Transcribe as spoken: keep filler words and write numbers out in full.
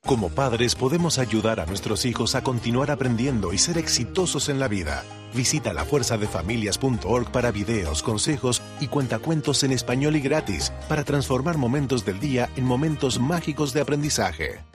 Como padres podemos ayudar a nuestros hijos a continuar aprendiendo y ser exitosos en la vida. Visita la fuerza de familias punto org para videos, consejos y cuentacuentos en español y gratis para transformar momentos del día en momentos mágicos de aprendizaje.